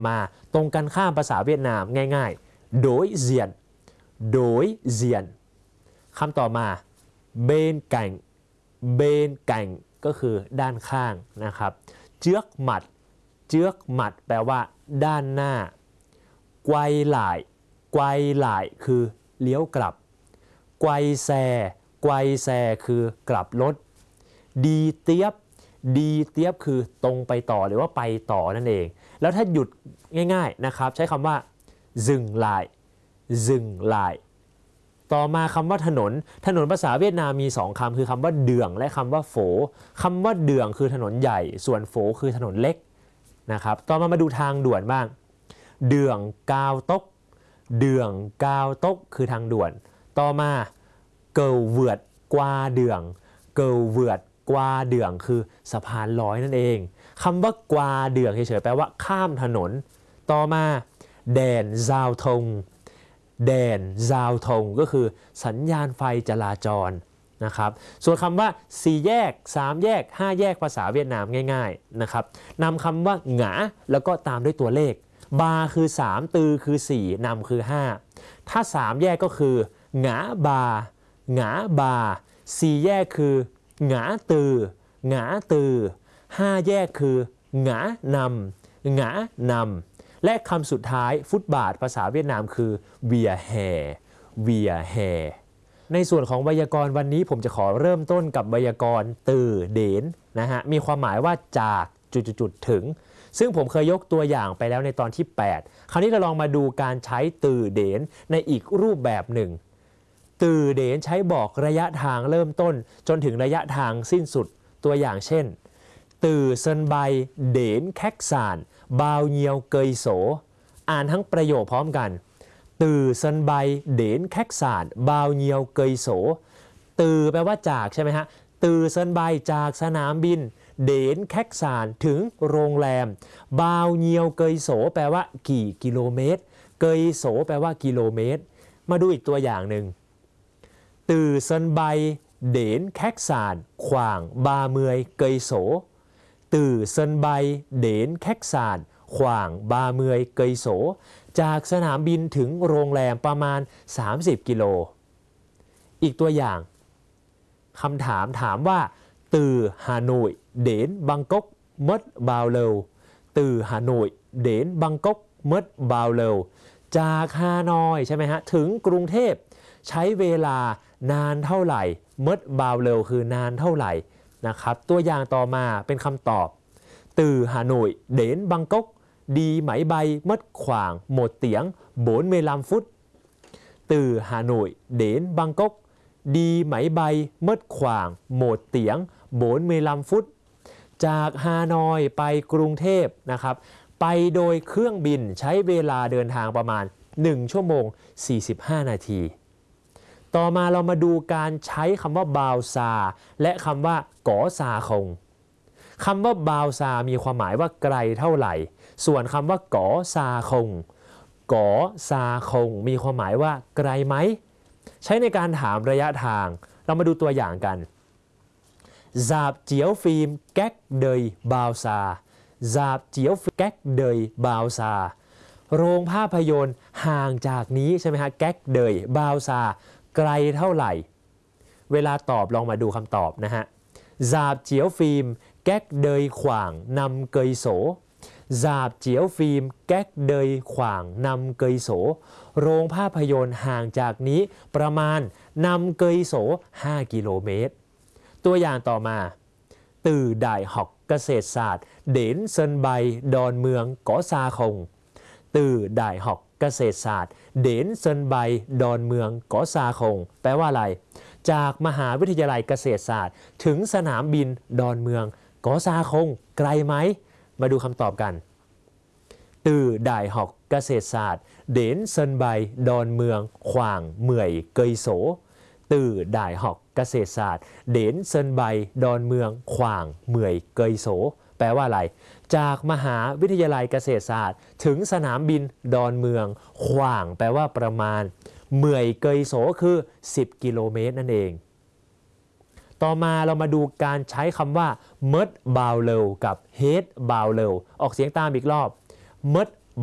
มาตรงกันข้ามภาษาเวียดนามง่ายๆโดยเซียนโดยเซียนคำต่อมาเบนแก่งเบนแก่งก็คือด้านข้างนะครับเจือกหมัดเจือกหมัดแปลว่าด้านหน้าไกวหล่ายไกวหล่ายคือเลี้ยวกลับไกวแซไกวแซคือกลับรถดีเตียบดีเตียบคือตรงไปต่อหรือว่าไปต่อนั่นเองแล้วถ้าหยุดง่ายๆนะครับใช้คำว่าซึงลายซึงลายต่อมาคำว่าถนนภาษาเวียดนามมี2คำคือคำว่าเดืองและคำว่าโฝคำว่าเดืองคือถนนใหญ่ส่วนโฝคือถนนเล็กนะครับต่อมาดูทางด่วนบ้างเดืองกาวตกเดืองกาวตกคือทางด่วนต่อมาเกลเวิร์ดกวาเดืองเกลเวิร์ดกวาเดืองคือสะพานลอยนั่นเองคำว่ากวาเดืองเฉยๆแปลว่าข้ามถนนต่อมาแดนซาวทงแดนซาวทงก็คือสัญญาณไฟจราจรนะครับส่วนคำว่า4แยก3แยก5แยกภาษาเวียดนามง่ายๆนะครับนำคำว่าหงาแล้วก็ตามด้วยตัวเลขบาคือ3ตือคือ4นำคือ5ถ้า3แยกก็คือหงาบาหงาบา4แยกคือหงาตือหงาตือ5แยกคือหงานำหงานำและคำสุดท้ายฟุตบาทภาษาเวียดนามคือเวียแฮเวียแฮในส่วนของไวยากรณ์วันนี้ผมจะขอเริ่มต้นกับไวยากรณ์ตือเดนนะฮะมีความหมายว่าจากจุดๆถึงซึ่งผมเคยยกตัวอย่างไปแล้วในตอนที่8คราวนี้เราลองมาดูการใช้ตือเดนในอีกรูปแบบหนึ่งตือเดนใช้บอกระยะทางเริ่มต้นจนถึงระยะทางสิ้นสุดตัวอย่างเช่นตือเซินไบเดนแคกซานบาวเยียวเกยโสอ่านทั้งประโยคพร้อมกันตือเซินไบเดนแคกซานบาวเยียวเกยโสตือแปลว่าจากใช่ไหมฮะตือเซินไบจากสนามบินเดนแคกซานถึงโรงแรมบาวเยียวเกยโสแปลว่ากี่กิโลเมตรเกยโสแปลว่ากิโลเมตรมาดูอีกตัวอย่างหนึ่งตือเซินไบเดนแคกซานขวางบาเมยเกยโสตือเซินไบเดนแคกซานขวางบาเมยเกยโสจากสนามบินถึงโรงแรมประมาณ30กิโลอีกตัวอย่างคำถามถามว่าตือฮานอยเดนบังกอกมัดบาวเลวตือฮานอยเดนบังกอกมัดบาวเลวจากฮานอยใช่ไหมฮะถึงกรุงเทพใช้เวลานานเท่าไหร่มัดบาวเลวคือนานเท่าไหร่นะครับตัวอย่างต่อมาเป็นคำตอบตือฮานอยเดนบังกอกดีไหมใบมัดขวางหมดเตียงโบนเมลัมฟุตตือฮานอยเดนบังกอกดีไหมใบมัดขวางหมดเตียงโบนเมลัมฟุตจากฮานอยไปกรุงเทพนะครับไปโดยเครื่องบินใช้เวลาเดินทางประมาณ1ชั่วโมง45นาทีต่อมาเรามาดูการใช้คำว่าบาวซาและคำว่ากอซาคงคำว่าบาวซามีความหมายว่าไกลเท่าไหร่ส่วนคำว่ากอซาคงกอซาคงมีความหมายว่าไกลไหมใช้ในการถามระยะทางเรามาดูตัวอย่างกันซาบเจียวฟิล์มแก๊กเดยบาวซาซาบเจียวฟิล์มแก๊กเดยบาวซาโรงภาพยนตร์ห่างจากนี้ใช่ไหมฮะแก๊กเดยบาวซาไกลเท่าไหร่เวลาตอบลองมาดูคำตอบนะฮะซาบเจียวฟิล์มแก๊กเดยขวางนำเกยโสซาบเจียวฟิล์มแก๊กเดยขวางนำเกยโสโรงภาพยนตร์ห่างจากนี้ประมาณนำเกยโส5กิโลเมตรตัวอย่างต่อมาตือด่ายหอกเกษตรศาสตร์เดนเซินไบดอนเมืองกอซาคงตือด่ายหอกเกษตรศาสตร์เดนเซินไบดอนเมืองกอซาคงแปลว่าอะไรจากมหาวิทยาลัยเกษตรศาสตร์ถึงสนามบินดอนเมืองกอซาคงไกลไหมมาดูคำตอบกันตือด่ายหอกเกษตรศาสตร์เดนเซินไบดอนเมืองขวางเหมื่อยเกยโสตือด่ายหอกเกษตรศาสตร์เดนเซินไบดอนเมืองขวางเหมื่อยเกยโสแปลว่าอะไรจากมหาวิทยาลัยเกษตรศาสตร์ถึงสนามบินดอนเมืองขวางแปลว่าประมาณเหมื่อยเกยโสคือ10กิโลเมตรนั่นเองต่อมาเรามาดูการใช้คำว่ามัดบาวเลวกับเฮดบาวเลวออกเสียงตามอีกรอบมัด